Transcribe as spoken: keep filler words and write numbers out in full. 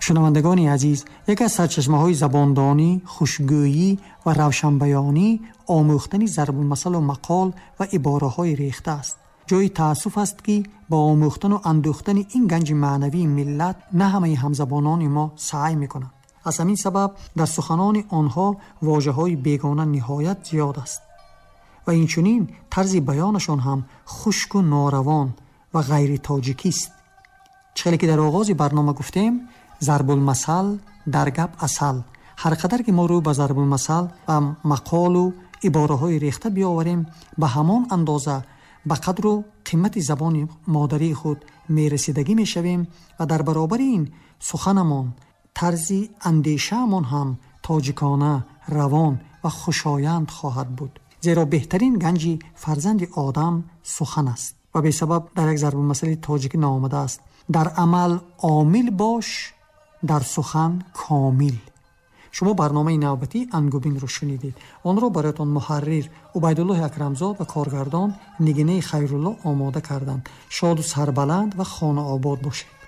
шунавандагони азиз, яке аз сарчашмаҳои забондонӣ, хушгӯйӣ ва равшанбаёнӣ омӯхтани зарбулмасалу мақол ва ибораҳои рехта аст. ҷои таассуф аст, ки ба омӯхтану андӯхтани ин ганҷи маънавии миллат на ҳамаи ҳамзабонони мо саъй мекунанд. аз ҳамин сабаб дар суханони онҳо вожаҳои бегона ниҳоят зиёд аст ва инчунин тарзи баёнашон ҳам хушку норавон ва ғайритоҷикист. чихеле ки дар оғози барнома гуфтем, зарбулмасал дар гап асал. ҳар қадар ки мо рӯ ба зарбулмасал ва мақолу ибораҳои рехта биёварем, ба ҳамон андоза ба қадру қимати забони модарии худ мерасидагӣ мешавем ва дар баробари ин суханамон, тарзи андешаамон ҳам тоҷикона, равон ва хушоянд хоҳад буд. зеро беҳтарин ганҷи фарзанди одам сухан аст ва бесабаб дар як зарбулмасали тоҷикӣ наомада аст: дар амал омил бош, дар сухан комил. шумо барномаи навбатӣ ангубинро шунидед. онро бароятон муҳаррир убайдуллоҳи акрамзод ва коргардон нигинаи хайрулло омода карданд. шоду сарбаланд ва хонаобод бошед.